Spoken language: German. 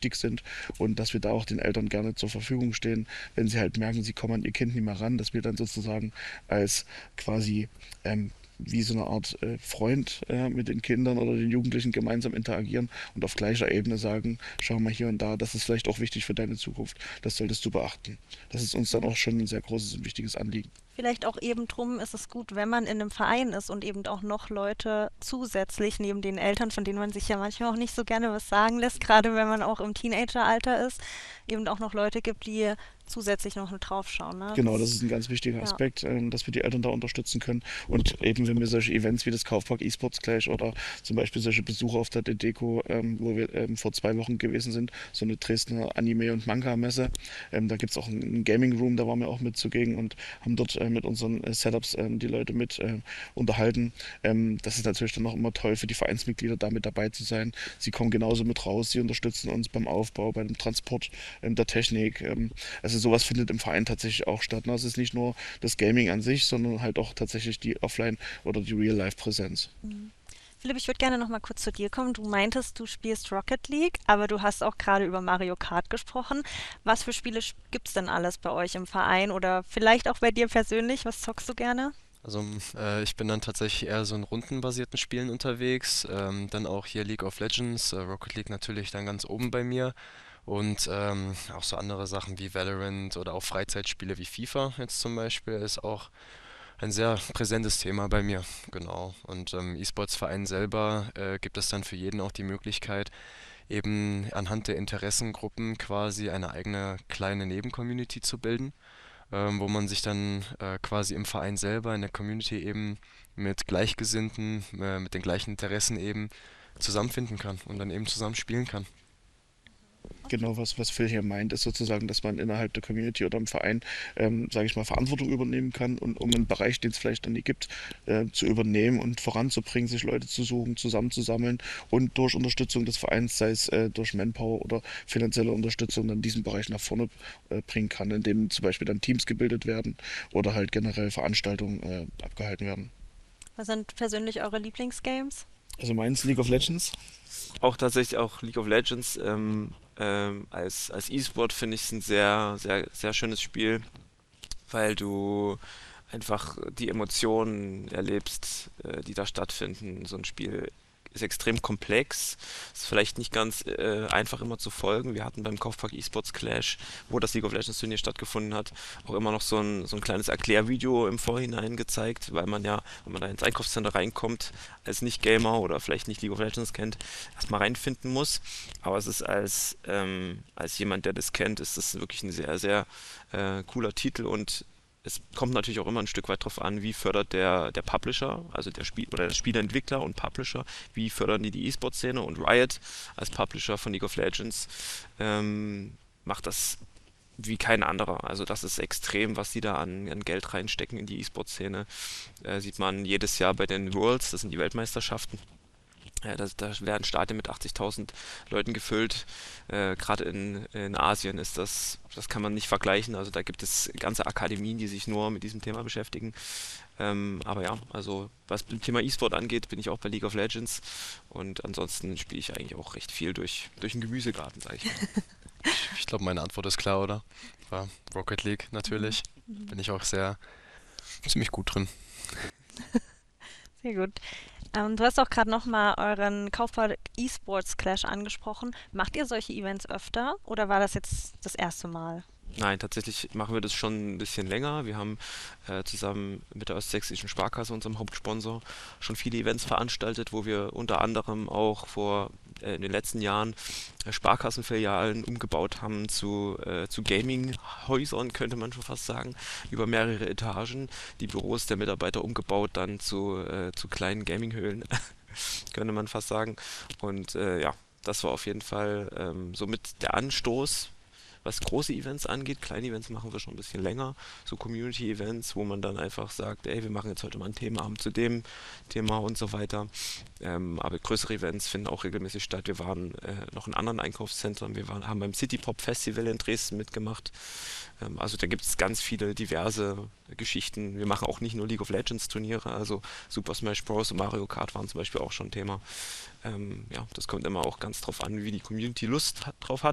wichtig sind und dass wir da auch den Eltern gerne zur Verfügung stehen, wenn sie halt merken, sie kommen an ihr Kind nicht mehr ran, dass wir dann sozusagen als quasi wie so eine Art Freund mit den Kindern oder den Jugendlichen gemeinsam interagieren und auf gleicher Ebene sagen, schau mal hier und da, das ist vielleicht auch wichtig für deine Zukunft, das solltest du beachten. Das ist uns dann auch schon ein sehr großes und wichtiges Anliegen. Vielleicht auch eben drum ist es gut, wenn man in einem Verein ist und eben auch noch Leute zusätzlich neben den Eltern, von denen man sich ja manchmal auch nicht so gerne was sagen lässt, gerade wenn man auch im Teenageralter ist, eben auch noch Leute gibt, die zusätzlich noch mit draufschauen. Ne? Genau, das Das, ist ein ganz wichtiger ja. Aspekt, dass wir die Eltern da unterstützen können. Und eben, wenn wir solche Events wie das Kaufpark eSports Clash oder zum Beispiel solche Besuche auf der Dedeco, wo wir vor 2 Wochen gewesen sind, so eine Dresdner Anime- und Manga-Messe, da gibt es auch einen Gaming Room, da waren wir auch mit zugegen und haben dort mit unseren Setups die Leute mit unterhalten. Das ist natürlich dann auch immer toll für die Vereinsmitglieder, da mit dabei zu sein. Sie kommen genauso mit raus, sie unterstützen uns beim Aufbau, bei dem Transport der Technik. Also sowas findet im Verein tatsächlich auch statt. Ne? Es ist nicht nur das Gaming an sich, sondern halt auch tatsächlich die Offline- oder die Real-Life-Präsenz. Mhm. Philipp, ich würde gerne noch mal kurz zu dir kommen. Du meintest, du spielst Rocket League, aber du hast auch gerade über Mario Kart gesprochen. Was für Spiele gibt es denn alles bei euch im Verein oder vielleicht auch bei dir persönlich? Was zockst du gerne? Also ich bin dann tatsächlich eher so in rundenbasierten Spielen unterwegs, dann auch hier League of Legends, Rocket League natürlich dann ganz oben bei mir und auch so andere Sachen wie Valorant oder auch Freizeitspiele wie FIFA jetzt zum Beispiel ist auch ein sehr präsentes Thema bei mir, genau. Und E-Sports-Verein selber gibt es dann für jeden auch die Möglichkeit, eben anhand der Interessengruppen quasi eine eigene kleine Nebencommunity zu bilden, wo man sich dann quasi im Verein selber, in der Community eben mit Gleichgesinnten, mit den gleichen Interessen eben zusammenfinden kann und dann eben zusammen spielen kann. Okay. Genau, was Phil hier meint, ist sozusagen, dass man innerhalb der Community oder im Verein, sage ich mal, Verantwortung übernehmen kann und um einen Bereich, den es vielleicht dann nicht gibt, zu übernehmen und voranzubringen, sich Leute zu suchen, zusammenzusammeln und durch Unterstützung des Vereins, sei es durch Manpower oder finanzielle Unterstützung, dann diesen Bereich nach vorne bringen kann, indem zum Beispiel dann Teams gebildet werden oder halt generell Veranstaltungen abgehalten werden. Was sind persönlich eure Lieblingsgames? Also meins League of Legends. Auch tatsächlich auch League of Legends als E-Sport finde ich es ein sehr, sehr, sehr schönes Spiel, weil du einfach die Emotionen erlebst, die da stattfinden. So ein Spiel ist extrem komplex, ist vielleicht nicht ganz einfach immer zu folgen. Wir hatten beim Kaufpark eSports Clash, wo das League of Legends Turnier stattgefunden hat, auch immer noch so ein kleines Erklärvideo im Vorhinein gezeigt, weil man ja, wenn man da ins Einkaufscenter reinkommt, als Nicht-Gamer oder vielleicht nicht League of Legends kennt, erstmal reinfinden muss. Aber es ist als jemand, der das kennt, ist das wirklich ein sehr, sehr cooler Titel und es kommt natürlich auch immer ein Stück weit drauf an, wie fördert der Publisher, also der Spiel oder der Spieleentwickler und Publisher, wie fördern die E-Sport-Szene und Riot als Publisher von League of Legends macht das wie kein anderer. Also das ist extrem, was die da an Geld reinstecken in die E-Sport-Szene. Sieht man jedes Jahr bei den Worlds, das sind die Weltmeisterschaften. Ja, da werden Stadien mit 80.000 Leuten gefüllt. Gerade in Asien ist das kann man nicht vergleichen. Also da gibt es ganze Akademien, die sich nur mit diesem Thema beschäftigen. Aber ja, also was das Thema E-Sport angeht, bin ich auch bei League of Legends. Und ansonsten spiele ich eigentlich auch recht viel durch den Gemüsegarten, sage ich mal. Ich glaube, meine Antwort ist klar, oder? War Rocket League Mhm. natürlich. Mhm. Bin ich auch sehr ziemlich gut drin. Sehr gut. Du hast auch gerade noch mal euren Kaufbeutel E-Sports Clash angesprochen. Macht ihr solche Events öfter oder war das jetzt das erste Mal? Nein, tatsächlich machen wir das schon ein bisschen länger. Wir haben zusammen mit der Ostsächsischen Sparkasse, unserem Hauptsponsor, schon viele Events veranstaltet, wo wir unter anderem auch in den letzten Jahren Sparkassenfilialen umgebaut haben zu Gaming-Häusern, könnte man schon fast sagen, über mehrere Etagen. Die Büros der Mitarbeiter umgebaut dann zu kleinen Gaming-Höhlen, könnte man fast sagen. Und ja, das war auf jeden Fall somit der Anstoß, was große Events angeht. Kleine Events machen wir schon ein bisschen länger, so Community-Events, wo man dann einfach sagt, ey, wir machen jetzt heute mal einen Themenabend zu dem Thema und so weiter. Aber größere Events finden auch regelmäßig statt. Wir waren noch in anderen Einkaufszentren, haben beim City Pop Festival in Dresden mitgemacht. Also da gibt es ganz viele diverse Geschichten. Wir machen auch nicht nur League of Legends Turniere, also Super Smash Bros. Und Mario Kart waren zum Beispiel auch schon Thema. Ja, das kommt immer auch ganz drauf an, wie die Community Lust drauf hat.